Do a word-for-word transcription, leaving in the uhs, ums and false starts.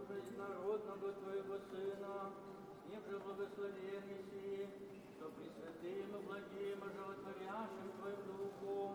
народного Твоего Сына, с ним же благословенный, что пресвятым